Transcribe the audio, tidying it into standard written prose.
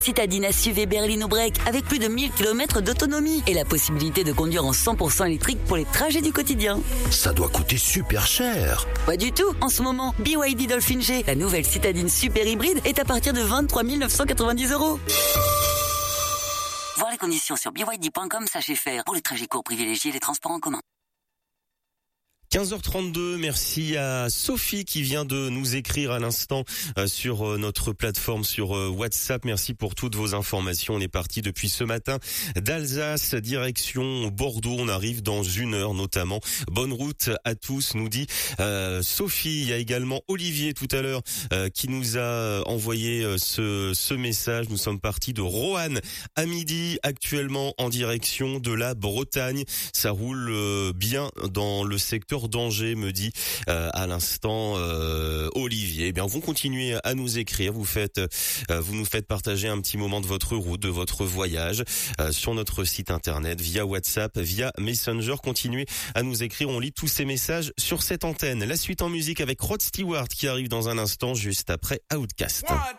Citadine SUV berline break avec plus de 1000 km d'autonomie et la possibilité de conduire en 100% électrique pour les trajets du quotidien. Ça doit coûter super cher. Pas du tout. En ce moment, BYD Dolphin G, la nouvelle citadine super hybride, est à partir de 23 990 €. Voir les conditions sur byd.com, sachez faire. Pour les trajets courts, privilégiez les transports en commun. 15h32, merci à Sophie qui vient de nous écrire à l'instant sur notre plateforme sur WhatsApp. Merci pour toutes vos informations. On est parti depuis ce matin d'Alsace, direction Bordeaux. On arrive dans 1 heure notamment. Bonne route à tous, nous dit Sophie. Il y a également Olivier tout à l'heure qui nous a envoyé ce message. Nous sommes partis de Roanne à midi, actuellement en direction de la Bretagne. Ça roule bien dans le secteur d'Angers, me dit à l'instant Olivier. Eh bien, vous continuez à nous écrire, vous nous faites partager un petit moment de votre route, de votre voyage sur notre site internet, via WhatsApp, via Messenger. Continuez à nous écrire, on lit tous ces messages sur cette antenne. La suite en musique avec Rod Stewart qui arrive dans un instant, juste après Outcast. 1,